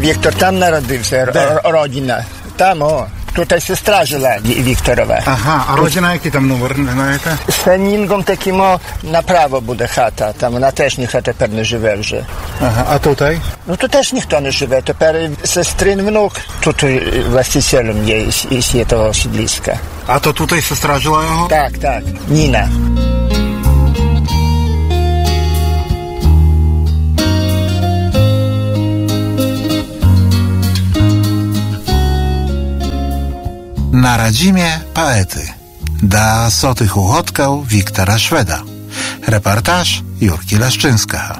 Wiktor tam narodził, rodzina. Tam, tutaj sestra żyła Wiktorowa. Aha, a rodzina jaki tam numer, знаєте? Z Feningą takim na prawo буде chata, tam вона теж ніхто тепер не живе вже. Ага, а tutaj? Ну тут теж ніхто не живе, тепер сестрин внук тут властителем є із того сідлиська. А то tutaj сестра жила його? Так, Ніна. Na Radzimie poety. Da sotych uchotkał Wiktora Szweda. Reportaż Jurki Leszczyńska.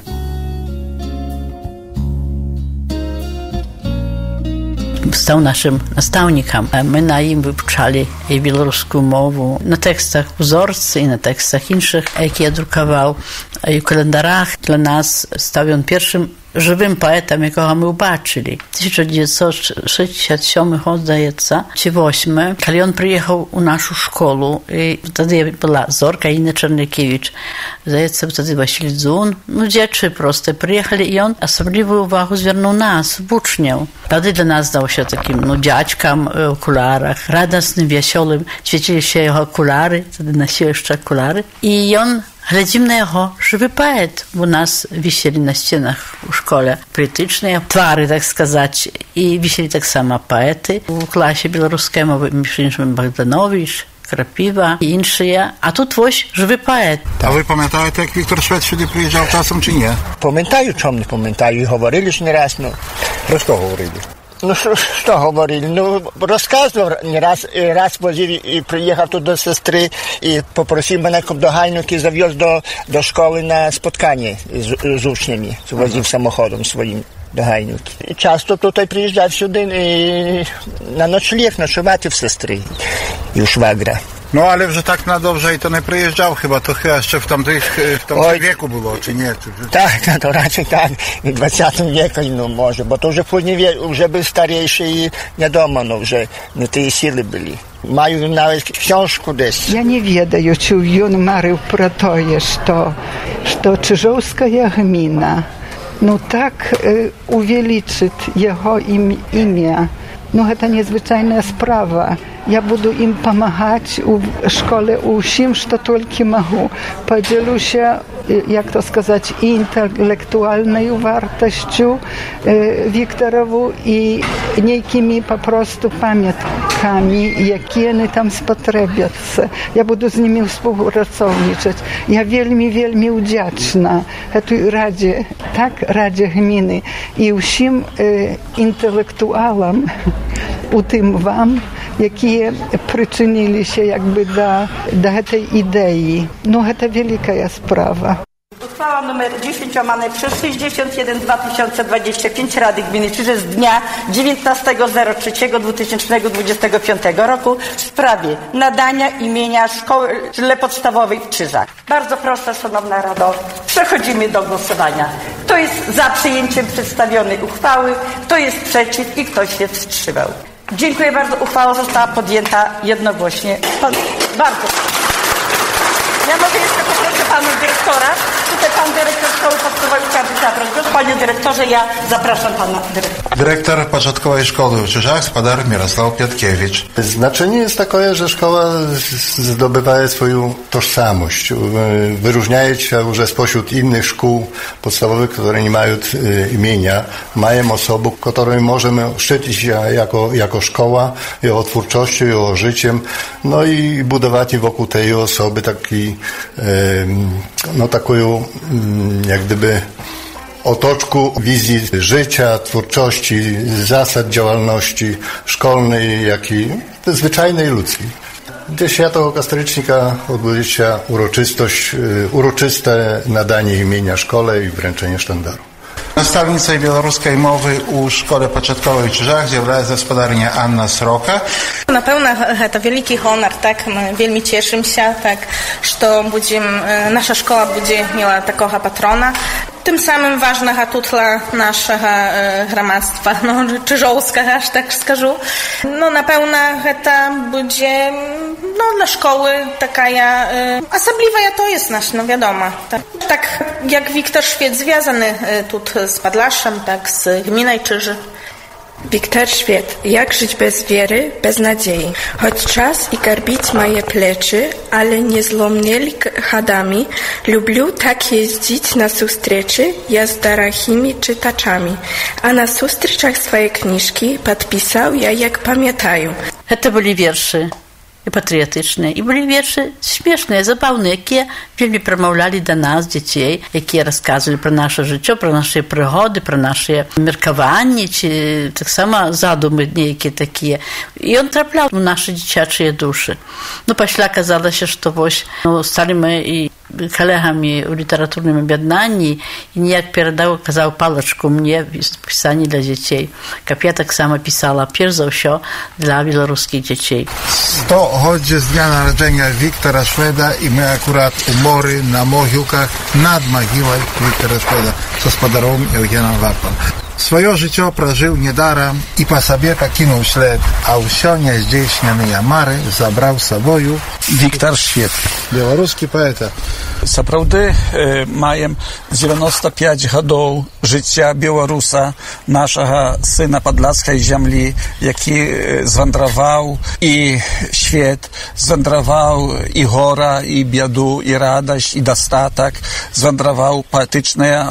Stał naszym nastavnikiem. My na nim wyuczali białoruską mowę na tekstach wzorcy i na tekstach innych, jakie drukował. I w kalendarach dla nas stał on pierwszym żywym poetem, jakiego my ubaczyli. 1967 zdaється, czy 8, kiedy on przyjechał u naszą szkołę i wtedy była Zorka i Inna Czernykiewicz. Zdaється, wtedy Wasilij Dzun. No dzieci proste przyjechali i on особливую uwagę zwierzył nas, uczniów. Wtedy dla nas zdał się takim dziadźkiem w okularach, radosnym, wesołym. Świecili się jego okulary, wtedy nosił jeszcze okulary. I on Глядим на його живий поет. У нас висели на стінах у школі політичні твари, так сказати, і висели так само поети. У класі білоруської мови між іншими Богданович, Крапива і інші. А тут ось живий поет. А ви пам'ятаєте, як Віктор Швед сюди приїжджав часом чи ні? Пам'ятаю, чому не пам'ятаю. І говорили ж не раз. Про що говорили? Ну, що говорили? Ну, розказував не раз. Раз возив і приїхав тут до сестри і попросив мене, щоб до Гайнуки завез до школи на споткання з учнями. Возив самоходом своїм до Гайнуки. І часто тут приїжджав сюди на ночліг, ночувати в сестри і у швагра. No ale że tak na dobrze i to nie przyjeżdżał chyba, to chyba jeszcze w tamtym wieku było, czy nie? Tak, no to raczej tak, w XX wieku, no może, bo to już później już był starszy i wiadomo, no, że nie tej siły byli. Mają nawet książkę gdzieś. Я не ведаю, чи ён марыў пра тое, што Чыжоўская гміна, ну так увеличыць яго імя. Ну, гэта незвычайная справа. Я буду им помогать у школе усім, что только могу. Поделюся, як то сказать, и интеллектуальной вартостью Викторову и некими попросту памятками, які они там спотребятся. Я буду з ними współpracowniczać. Я вельми удячна этой раді, так, раді гміни і усім інтелектуалам, у тим вам, які причинили się jakby do tej idei. No, to wielka sprawa. Uchwała numer 10 łamane przez 61/2025 Rady Gminy Czyże z dnia 19.03.2025 roku w sprawie nadania imienia Szkole Podstawowej w Czyżach. Bardzo proszę, Szanowna Rado, przechodzimy do głosowania. Kto jest za przyjęciem przedstawionej uchwały, kto jest przeciw i kto się wstrzymał. Dziękuję bardzo. Uchwała została podjęta jednogłośnie. Bardzo. Ja mogę jeszcze poproszę pana dyrektora. Tutaj pan dyrektor Szkoły Podstawowej Kawy. Panie dyrektorze, ja zapraszam pana dyrektora. Dyrektor Początkowej Szkoły w Czyżach, Spadar Mirosław Piotkiewicz. Znaczenie jest takie, że szkoła zdobywa swoją tożsamość. Wyróżnia się, że spośród innych szkół podstawowych, które nie mają imienia, mają osobę, którą możemy szczycić jako szkoła, jego twórczością, jego życiem, no i budować wokół tej osoby taką jak gdyby otoczku wizji życia, twórczości, zasad działalności szkolnej, jak i zwyczajnej ludzkiej. 10 października odbyła się uroczyste nadanie imienia szkole i wręczenie sztandaru. Nastavnicą białoruskiej mowy u Szkole Początkowej w Czyżach jest gospodarnia Anna Sroka. Напевно, это великий honor, так, мы вельми cieszymy так, что наша школа будет miała takiego patrona. Tym samym ważna atut dla naszego громадства, czyżowskiego, aż tak скажу. Na pewno to będzie dla szkoły taka osobliwa to jest nasz, wiadomo. Tak jak Wiktor Szwed związany tu z Podlaszem, tak z gminą Czyży. Wiktor Szwed, jak żyć bez wiery, bez nadziei. Choć czas i garbić moje plecy, ale nie zlomnieli chodami, lubię tak jeździć na sustreczy, ja z darachimi czytaczami. A na sustreczach swoje kniżki podpisał ja, jak pamiętają. To byli wiersze i patriotyczne, i byli wiersze śmieszne, zabawne, jakie wiele przemawiali do nas, dzieci, jakie rozkazywali pro nasze życie, pro nasze przygody, pro nasze merkowanie, czy tak samo zadumy niejakie takie. I on trafiał w nasze dzieciacze dusze. No, pośle okazało się, że stali my i kolegami w literaturnym objednaniu i niejak передał, kazał pałeczku mnie w pisaniu dla dzieci. Jak ja tak samo pisała, pierwsze za wszystko dla białoruskich dzieci. 100 chodzi z dnia narodzenia Wiktora Szweda i my akurat umory na mogiłkach nad mogiłą Wiktora Szweda, co z podarową Eugenem Wapą. Swoje życie przeżył niedarem i po sobie pokinął ślad, a усё нездійснене мары забрał z sobą Wiktor Szwed, białoruski poeta. Сапраўды маем 95 гадоў жыцця беларуса, нашага сына падлацкай зямлі, які звандраваў і свет, звандраваў і гора, і бяду, і радасць, і дастатак, звандраваў паэтычныя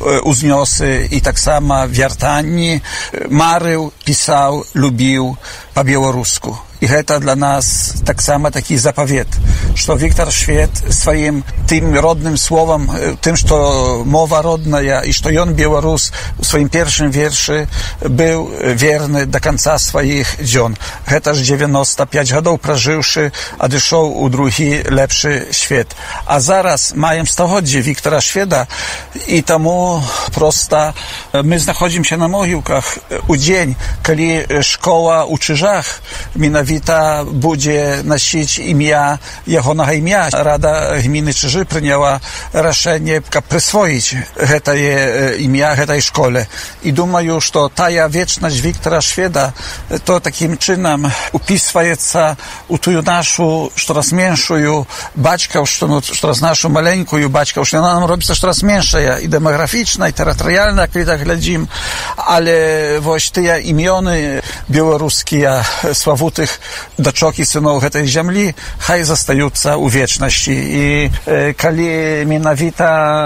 узнёсы і таксама вяртанні, марыў, пісаў, любіў па-беларуску. I to dla nas tak samo taki zapowiedź, że Wiktor Szwed swoim tym rodnym słowem, tym, że to mowa rodna i że on Białorus w swoim pierwszym wierszy był wierny do końca swoich dzień. To 95 lat przeżyłszy, a odeszł u drugi lepszy świat. A zaraz mają 100-lecie Wiktora Szweda i temu prosta my znajdujemy się na mogiłkach u dzień, kiedy szkoła u Czyżach Minawita będzie nosić imię jego imię. Rada Gminy Czyży przyjęła решение przyswoić to imię tej szkole. I думаю, że ta wieczność Wiktora Szweda to takim czynem upisuje się u tu naszą, coraz mniejszą baćkę, coraz naszą maleńką baćkę, że ona nam robi się coraz mniejsza i demograficzna, i terytorialna, jak tak śledzimy, ale właśnie te imiony białoruskie, sławutych dочок i synów tej ziemi, haj zostająca u wieczności. I kiedy minawita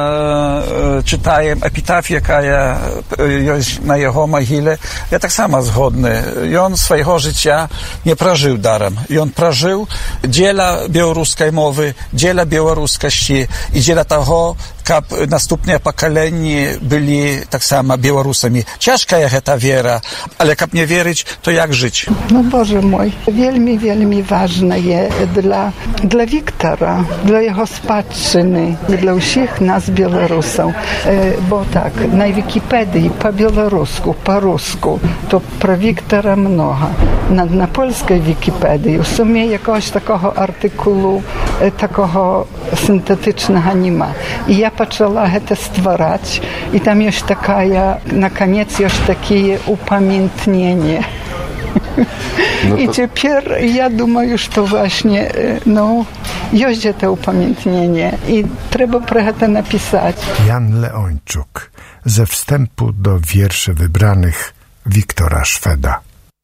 czytaję epitafię, jaka jest na jego mogile, ja tak samo zgodny. I on swojego życia nie przeżył darem. I on przeżył dziela białoruskiej mowy, dziela białoruskości i dziela tego, aby następne pokolenia byli tak samo Białorusami. Ciężka jest ta wiera, ale jak nie wierzyć, to jak żyć? No Boże mój, wielmi ważne jest dla Wiktora, dla jego spadczyny, dla wszystkich nas Białorusów. Bo tak, na Wikipedii po białorusku, po rusku, to pro Wiktora mnogo. Na polskiej Wikipedii w sumie jakiegoś takiego artykułu, takiego syntetycznego nie ma. I ja zaczęła to stwarzać i tam już na koniec już takie upamiętnienie. No to... I teraz ja думаю, że to właśnie, jest to upamiętnienie i trzeba to napisać. Jan Leończuk ze wstępu do wierszy wybranych Wiktora Szweda.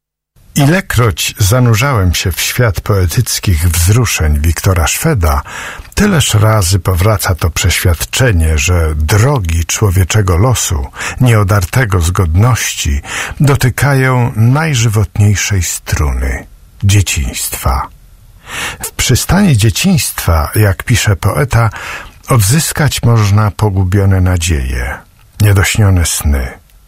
Ilekroć zanurzałem się w świat poetyckich wzruszeń Wiktora Szweda, tyleż razy powraca to przeświadczenie, że drogi człowieczego losu, nieodartego z godności, dotykają najżywotniejszej struny – dzieciństwa. W przystani dzieciństwa, jak pisze poeta, odzyskać można pogubione nadzieje, niedośnione sny.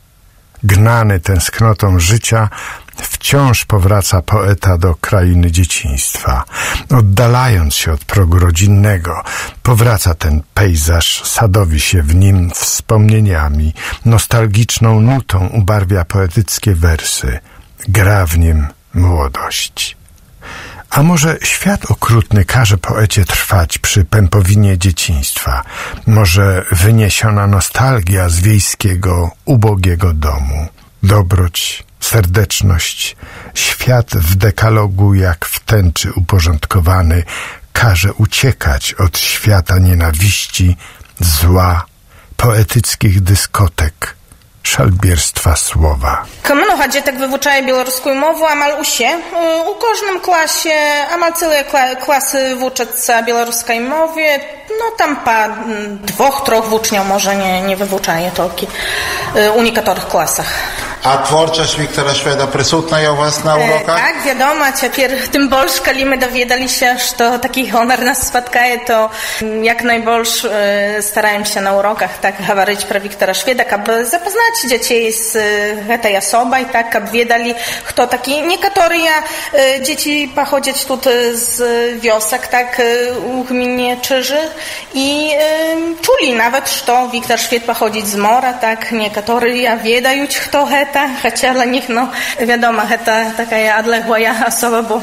Gnany tęsknotą życia, wciąż powraca poeta do krainy dzieciństwa. Oddalając się od progu rodzinnego, powraca ten pejzaż, sadowi się w nim wspomnieniami, nostalgiczną nutą ubarwia poetyckie wersy, gra w nim młodość. A może świat okrutny każe poecie trwać przy pępowinie dzieciństwa? Może wyniesiona nostalgia z wiejskiego, ubogiego domu? Dobroć, serdeczność, świat w dekalogu jak w tęczy uporządkowany każe uciekać od świata nienawiści, zła, poetyckich dyskotek, szalbierstwa słowa. Много діток вивчає білоруську мову, амаль усе. У кожному класі, амаль цілі класи вчаться білоруській мові. No tam po 2-3 uczniów może nie wywuczaje tolki u niektórych klasach. A twórczość Wiktora Szweda przysutna u was na urokach? Tak, wiadomo, teraz tym больше, kiedy my dowiedzieli się, że taki honor nas spotkaje, to jak najbolsze staramy się na urokach tak mówić pro Wiktora Szweda, aby zapoznać dzieci z tej osobą i tak, aby wiedzieli, kto taki. Niektóre dzieci pochodzą tu z wiosek, tak, u gminie Czyży i czuli nawet, że Wiktor Szwed pochodzi z Mora, tak, niektóre wiedziają, kto to. Хотя для них, wiadomo, это такая odległa osoba, bo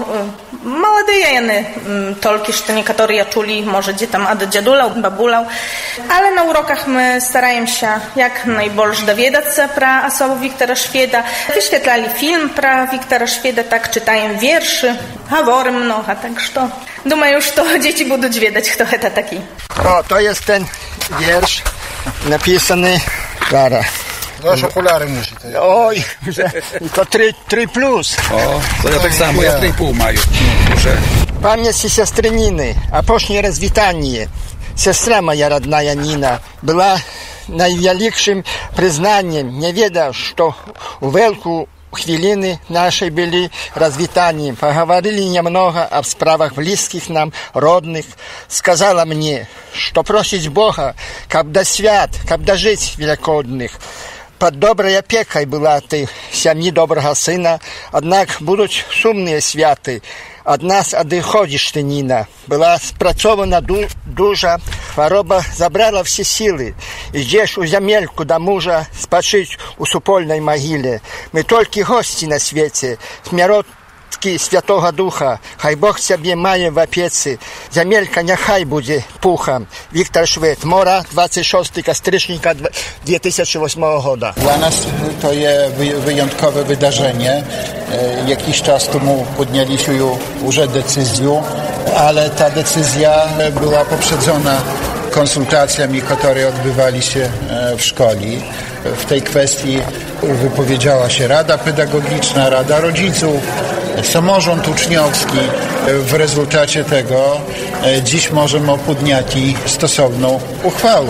молодые они только что некоторые czuli, może gdzie tam od dziadula, babula, ale na urokach my staramy się jak najbardziej dowiedzieć się про osobę Wiktora Szweda. Wyświetlali film про Wiktora Szweda, tak czytają wierszy, говорим много, tak że думаю, że dzieci będą wiedzieć, kto to taki. O, to jest ten wiersz napisany, Klara. Wasz okulary musi. Oj, to 3+. O, to ja tak samo, ja 3,5 mają. Память сестры Нины, а позднее развитание. Сестра моя родная Нина была największym признанiem. Nie wiedział, что у wielku chwiliny naszej byli rozwitani. Поговорили немного о справах близких нам, родных. Сказала мне, что просить Бога, как до свят, как дожить великодных. Под доброй опекой была ты семьи доброго сына, однако будуть сумные святы. Od nas odchodzisz ty, Nina. Była spracowana duża, choroba zabrała wszystkie siły. Idziesz u ziemielku do męża spoczyć u supolnej mogile. My tylko gości na świecie, śmierotki Świętego Ducha. Хай Бог ciebie mає w opiece. Ziemielka niechaj będzie puchem. Wiktor Szwed, Mora, 26 stycznia 2008 roku. Dla nas to jest wyjątkowe wydarzenie. Jakiś czas temu podjęliśmy już decyzję, ale ta decyzja była poprzedzona konsultacjami, które odbywali się w szkole. W tej kwestii wypowiedziała się Rada Pedagogiczna, Rada Rodziców, samorząd uczniowski. W rezultacie tego dziś możemy podjąć stosowną uchwałę,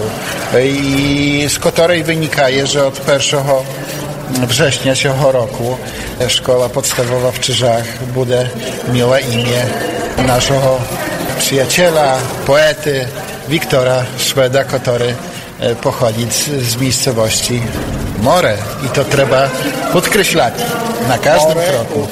z której wynika, że od 1 września tego roku szkoła podstawowa w Czyżach będzie miała imię naszego przyjaciela, poety Wiktora Szweda, który pochodzi z miejscowości More. I to trzeba podkreślać na każdym kroku.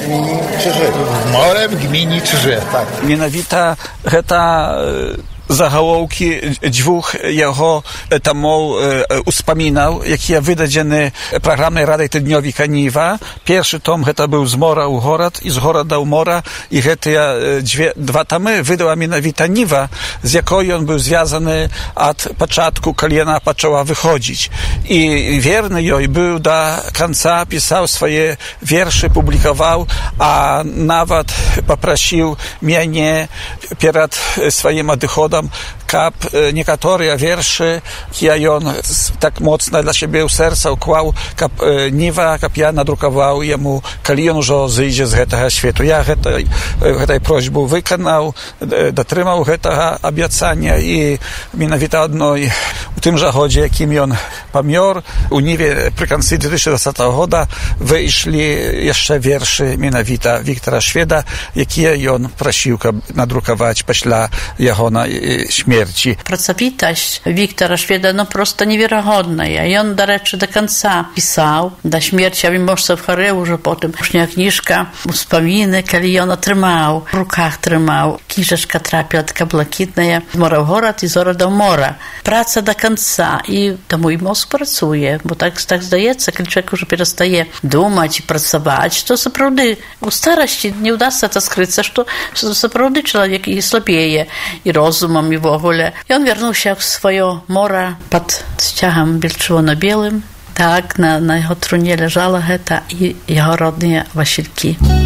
More w gminie Czyży. Tak. Mianowita ta zahałołki dwóch jego tomów uspominał, jakie wydadzeny programnej Rady Tygodniowej Kaniwa. Pierwszy tom to był z Mora u Horad i z Horada u Mora i te dwa tomy wydała mianowita Niwa, z jaką on był związany od początku, kiedy ona zaczęła wychodzić. I wierny jej był do końca, pisał swoje wiersze, publikował, a nawet poprosił mnie przed swoim odchodem, kap niektóre wiersze, jakie on tak mocno dla siebie u serca ukłał, kap Niwa, kap ja nadrukował jemu, kiedy on już zejdzie z tego świata. Ja tę prośbę wykonał, dotrzymał tego obiecania i mianowita odnoj w tym zachodzie, jakim on pomiar, u Niwie przy końcu 2020 roku wyszli jeszcze wiersze mianowita Wiktora Szweda, jakie on prosił nadrukować после jego śmierci. Pracowitość Wiktora Szweda prosto niewiarygodna. I on do rzeczy do końca pisał, do śmierci, a mimo że wchorył, że potem już kniżka, wspominy, kiedy on otrzymał, w rukach trzymał, książka trafiła taka błękitna, z Mora w Horad i z Horada do Mora. Praca do końca i to mój mózg pracuje, bo tak zdaje się, kiedy człowiek już przestaje думать i pracować, to naprawdę u starości nie uda się to skryć, że naprawdę człowiek i słabieje, i rozumem, i w ogóle. I on wrócił się w swoje Mora pod ściachem czerwono-białym. Tak, na jego trunie leżała heta i jego rodne wasilki.